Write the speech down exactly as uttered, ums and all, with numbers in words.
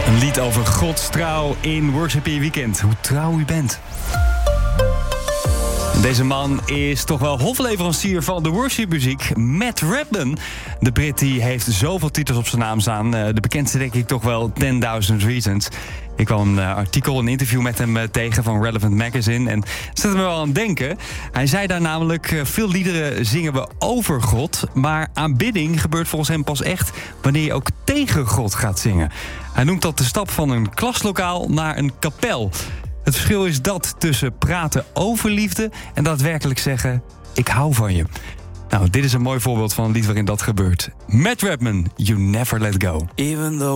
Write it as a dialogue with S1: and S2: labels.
S1: Een lied over Gods trouw in Worship in je weekend. Hoe trouw u bent. Deze man is toch wel hofleverancier van de worshipmuziek. Matt Redman. De Brit die heeft zoveel titels op zijn naam staan. De bekendste denk ik toch wel tenduizend Reasons. Ik kwam een artikel, een interview met hem tegen van Relevant Magazine. En zette me wel aan het denken. Hij zei daar namelijk, veel liederen zingen we over God. Maar aanbidding gebeurt volgens hem pas echt wanneer je ook tegen God gaat zingen. Hij noemt dat de stap van een klaslokaal naar een kapel. Het verschil is dat tussen praten over liefde en daadwerkelijk zeggen, ik hou van je. Nou, dit is een mooi voorbeeld van een lied waarin dat gebeurt. Matt Redman, You Never Let Go.
S2: Even though